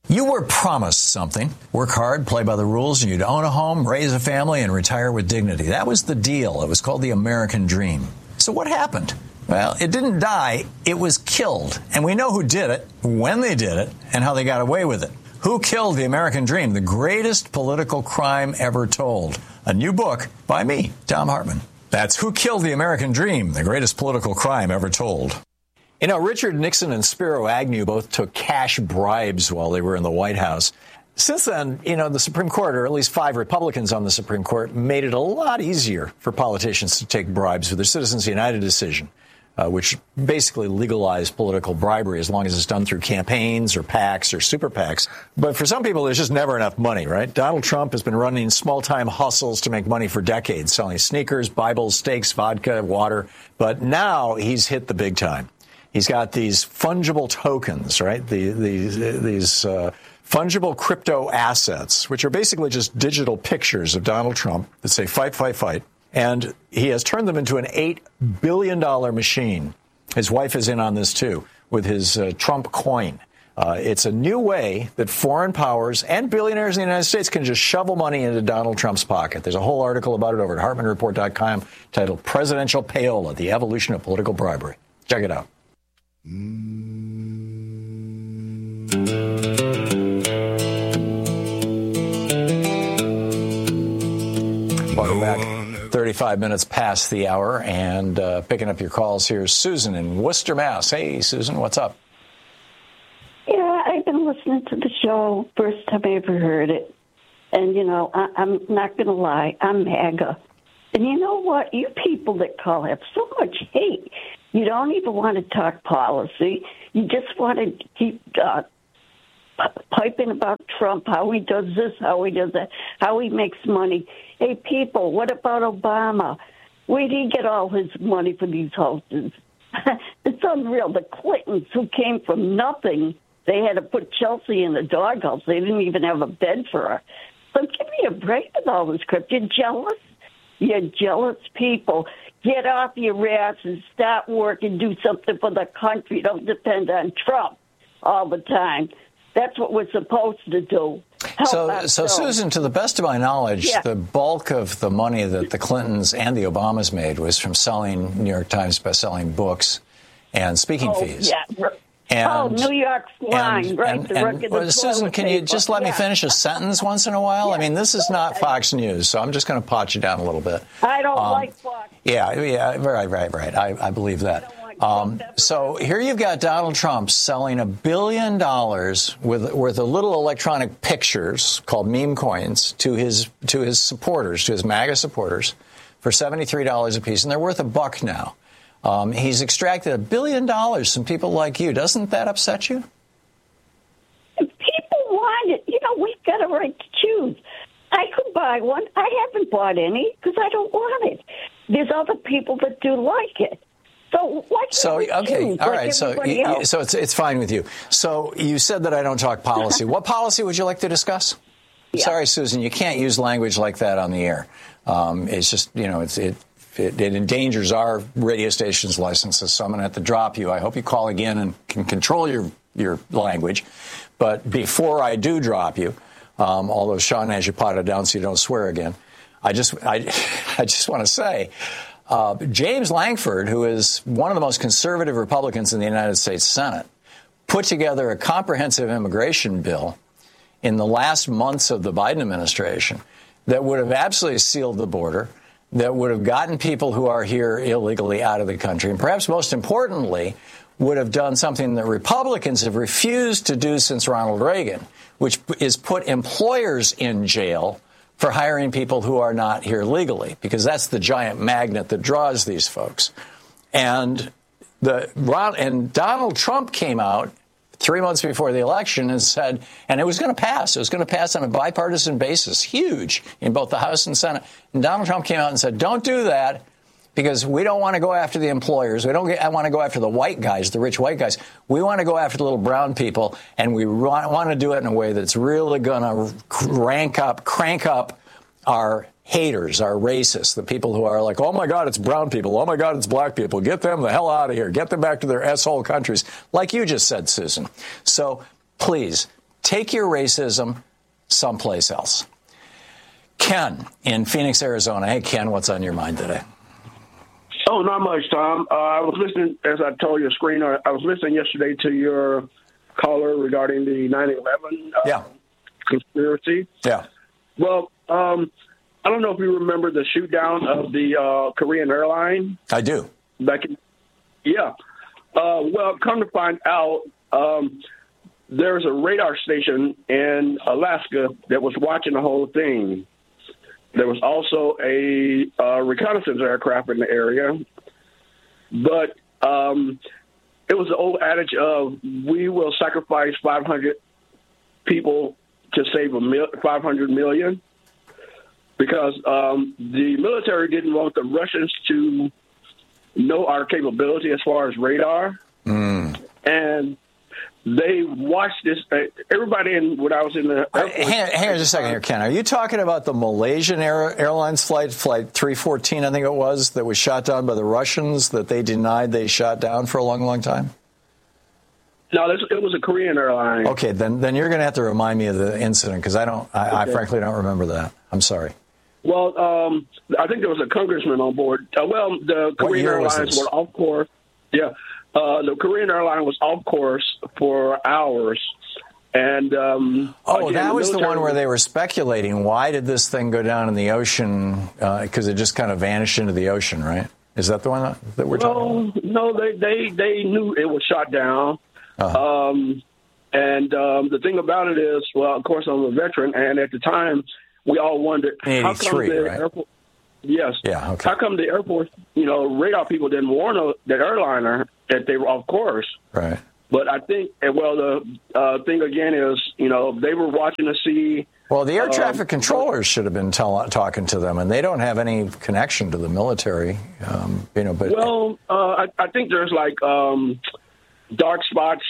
You were promised something. Work hard, play by the rules, and you'd own a home, raise a family, and retire with dignity. That was the deal. It was called the American Dream. So what happened? Well, it didn't die. It was killed. And we know who did it, when they did it, and how they got away with it. Who killed the American Dream? The greatest political crime ever told. A new book by me, Thom Hartmann. That's Who Killed the American Dream? The Greatest Political Crime Ever Told. You know, Richard Nixon and Spiro Agnew both took cash bribes while they were in the White House. Since then, you know, the Supreme Court, or at least 5 Republicans on the Supreme Court, made it a lot easier for politicians to take bribes with their Citizens United decision, which basically legalized political bribery as long as it's done through campaigns or PACs or super PACs. But for some people, there's just never enough money, right? Donald Trump has been running small-time hustles to make money for decades, selling sneakers, Bibles, steaks, vodka, water. But now he's hit the big time. He's got these fungible tokens, right? These fungible crypto assets, which are basically just digital pictures of Donald Trump that say fight, fight, fight. And he has turned them into an $8 billion machine. His wife is in on this, too, with his Trump coin. It's a new way that foreign powers and billionaires in the United States can just shovel money into Donald Trump's pocket. There's a whole article about it over at HartmannReport.com titled Presidential Payola, The Evolution of Political Bribery. Check it out. Welcome back. 35 minutes past the hour, and picking up your calls here is Susan in Worcester, Mass. Hey, Susan, what's up? Yeah, I've been listening to the show, first time I ever heard it. And, you know, I'm not going to lie, I'm MAGA. And you know what? You people that call have so much hate. You don't even want to talk policy. You just want to keep piping about Trump, how he does this, how he does that, how he makes money. Hey, people, what about Obama? Where did he get all his money for these houses? It's unreal. The Clintons, who came from nothing, they had to put Chelsea in the doghouse. They didn't even have a bed for her. So give me a break with all this crap. You're jealous? You're jealous people. Get off your ass and start working, do something for the country. Don't depend on Trump all the time. That's what we're supposed to do. So Susan, to the best of my knowledge, the bulk of the money that the Clintons and the Obamas made was from selling New York Times best-selling books and speaking fees. Yeah. And, New York's line, right? Susan, can you just let me finish a sentence once in a while? I mean, this is not Fox News, so I'm just going to pot you down a little bit. I don't like Fox. Yeah, right. I believe that. So here you've got Donald Trump selling $1 billion worth of little electronic pictures called meme coins to his supporters, to his MAGA supporters, for $73 a piece, and they're worth $1 now. He's extracted $1 billion from people like you. Doesn't that upset you? If people want it, you know, we've got a right to choose. I could buy one. I haven't bought any because I don't want it. There's other people that do like it. So okay, all right. So it's fine with you. So you said that I don't talk policy. What policy would you like to discuss? Yeah. Sorry, Susan, you can't use language like that on the air. It's just, you know, it endangers our radio station's licenses, so I'm going to have to drop you. I hope you call again and can control your language. But before I do drop you, although Sean has you potted down so you don't swear again, I just want to say, James Lankford, who is one of the most conservative Republicans in the United States Senate, put together a comprehensive immigration bill in the last months of the Biden administration that would have absolutely sealed the border, that would have gotten people who are here illegally out of the country, and perhaps most importantly, would have done something that Republicans have refused to do since Ronald Reagan, which is put employers in jail for hiring people who are not here legally, because that's the giant magnet that draws these folks. And Donald Trump came out 3 months before the election and said, and it was going to pass. It was going to pass on a bipartisan basis, huge, in both the House and Senate. And Donald Trump came out and said, don't do that, because we don't want to go after the employers. I want to go after the white guys, the rich white guys. We want to go after the little brown people, and we want to do it in a way that's really going to crank up our haters, our racists, the people who are like, oh, my God, it's brown people. Oh, my God, it's black people. Get them the hell out of here. Get them back to their asshole countries, like you just said, Susan. So please Take your racism someplace else. Ken in Phoenix, Arizona. Hey, Ken, what's on your mind today? Oh, not much, Tom. I was listening, as I told your screener, I was listening yesterday to your caller regarding the 9/11 conspiracy. Yeah. Well, I don't know if you remember the shoot down of the Korean airline. I do. Well, come to find out, there's a radar station in Alaska that was watching the whole thing. There was also a reconnaissance aircraft in the area. But it was the old adage of we will sacrifice 500 people to save 500 million, because the military didn't want the Russians to know our capability as far as radar. And they watched this. Everybody when I was in the airport. Hang on just a second here, Ken. Are you talking about the Malaysian Airlines flight 314, I think it was, that was shot down by the Russians that they denied they shot down for a long, long time? No, it was a Korean airline. Okay, then you're going to have to remind me of the incident, because I frankly don't remember that. I'm sorry. Well, I think there was a congressman on board. The Korean Airlines were off course. Yeah. The Korean airline was off course for hours. And that was the one where they were speculating, why did this thing go down in the ocean? Because it just kind of vanished into the ocean, right? Is that the one that we're talking about? No, they knew it was shot down. The thing about it is, well, of course, I'm a veteran, and at the time, we all wondered, how come the airport... Yes. Yeah, okay. How come the airport, radar people didn't warn the airliner that they were off course? Right. But I think, the thing again is, they were watching to see... Well, the air traffic controllers should have been talking to them, and they don't have any connection to the military, but... Well, I think there's dark spots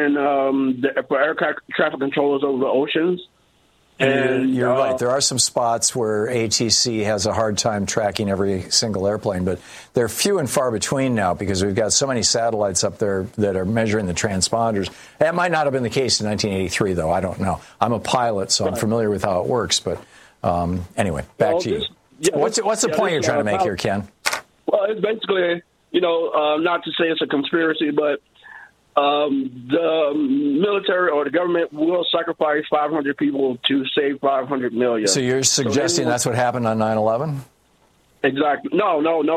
for air traffic controllers over the oceans. And you're right. There are some spots where ATC has a hard time tracking every single airplane, but they're few and far between now because we've got so many satellites up there that are measuring the transponders. That might not have been the case in 1983, though. I don't know. I'm a pilot, so I'm familiar with how it works. But anyway, back to you. What's the point you're trying to make here, Ken? Well, it's basically, not to say it's a conspiracy, but the military or the government will sacrifice 500 people to save 500 million. So you're suggesting that's what happened on 9/11? Exactly. No.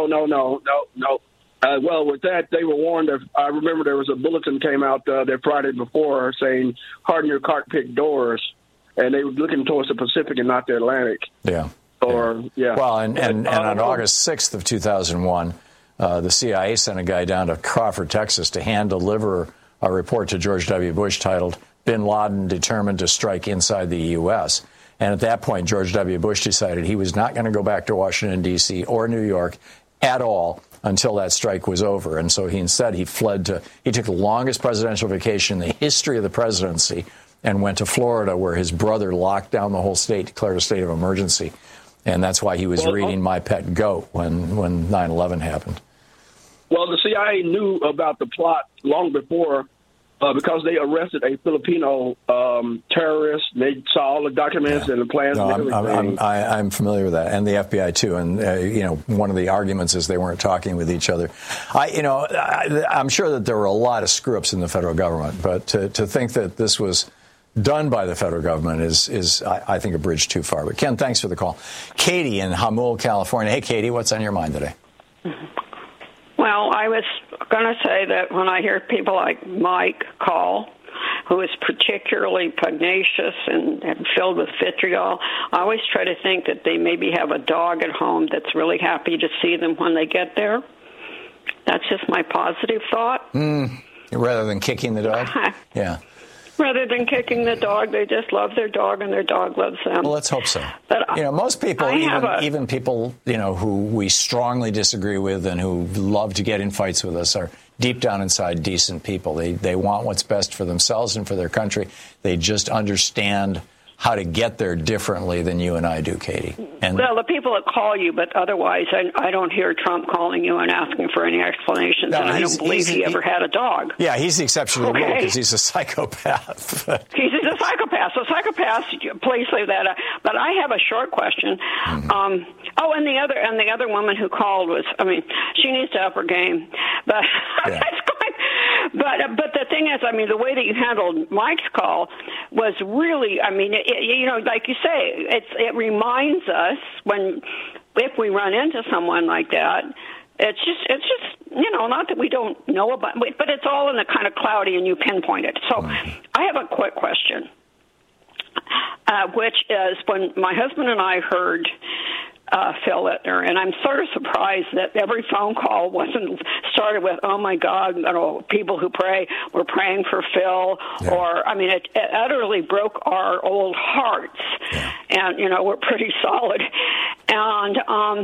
Well, with that, they were warned. I remember there was a bulletin came out that Friday before saying, harden your cockpit doors. And they were looking towards the Pacific and not the Atlantic. Yeah. Well, and on August 6th of 2001, the CIA sent a guy down to Crawford, Texas, to hand-deliver a report to George W. Bush titled, Bin Laden Determined to Strike Inside the U.S. And at that point, George W. Bush decided he was not going to go back to Washington, D.C. or New York at all until that strike was over. And so he took the longest presidential vacation in the history of the presidency and went to Florida, where his brother locked down the whole state, declared a state of emergency. And that's why he was reading My Pet Goat when 9/11 happened. Well, the CIA knew about the plot long before because they arrested a Filipino terrorist. They saw all the documents and the plans and everything. I'm familiar with that, and the FBI too. And one of the arguments is they weren't talking with each other. I'm sure that there were a lot of screw-ups in the federal government, but to think that this was done by the federal government is I think, a bridge too far. But Ken, thanks for the call. Katie in Hamul, California. Hey, Katie, what's on your mind today? Well, I was going to say that when I hear people like Mike call, who is particularly pugnacious and filled with vitriol, I always try to think that they maybe have a dog at home that's really happy to see them when they get there. That's just my positive thought. Rather than kicking the dog? Yeah. Rather than kicking the dog, they just love their dog, and their dog loves them. Well, let's hope so. But most people, even people who we strongly disagree with and who love to get in fights with us, are deep down inside decent people. They want what's best for themselves and for their country. They just understand how to get there differently than you and I do, Katie. And well, the people that call you, but otherwise I don't hear Trump calling you and asking for any explanations, and I don't believe he ever had a dog. Yeah, he's the exception to the rule because he's a psychopath. He's a psychopath. So psychopaths, please leave that out. But I have a short question. Mm-hmm. And the other woman who called she needs to up her game. But yeah. But the thing is, the way that you handled Mike's call was really, like you say, it reminds us if we run into someone like that, it's just not that we don't know about, but it's all in the kind of cloudy and you pinpoint it. So I have a quick question, which is when my husband and I heard Phil Ittner, and I'm sort of surprised that every phone call wasn't started with, oh my God, people who pray, we're praying for Phil, or, it utterly broke our old hearts, and, we're pretty solid, and,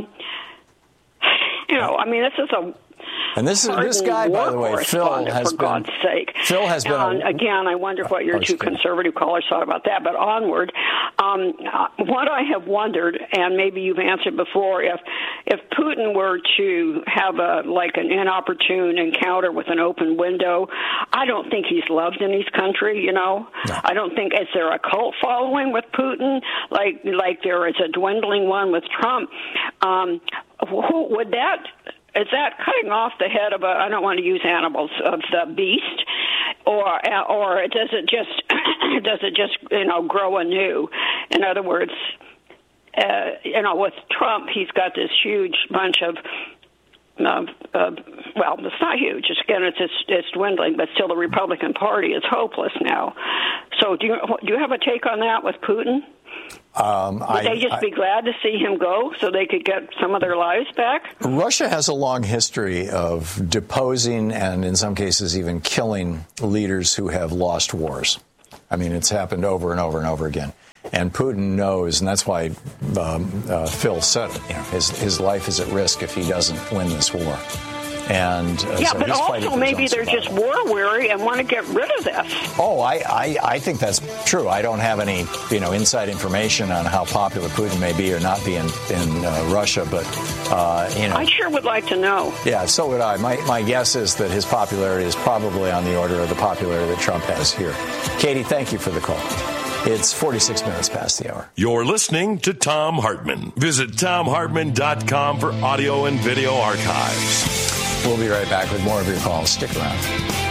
this is a And this guy, by the way, Phil has been. For God's sake. Phil has been. Again, I wonder what your two conservative callers thought about that. But onward, what I have wondered, and maybe you've answered before, if Putin were to have an inopportune encounter with an open window, I don't think he's loved in his country. No. I don't think is there a cult following with Putin like there is a dwindling one with Trump. Who would that? Is that cutting off the head of I don't want to use animals, of the beast, or does it just grow anew? In other words, with Trump, he's got this huge bunch of it's not huge. It's dwindling, but still the Republican Party is hopeless now. So do you have a take on that with Putin? Would they just be glad to see him go so they could get some of their lives back? Russia has a long history of deposing and in some cases even killing leaders who have lost wars. It's happened over and over and over again. And Putin knows, and that's why Phil said it, his life is at risk if he doesn't win this war. And so but also maybe they're just war weary and want to get rid of this. Oh, I think that's true. I don't have any inside information on how popular Putin may be or not be in Russia, but I sure would like to know. Yeah, so would I. My guess is that his popularity is probably on the order of the popularity that Trump has here. Katie, thank you for the call. It's 46 minutes past the hour. You're listening to Thom Hartmann. Visit ThomHartmann.com for audio and video archives. We'll be right back with more of your calls. Stick around.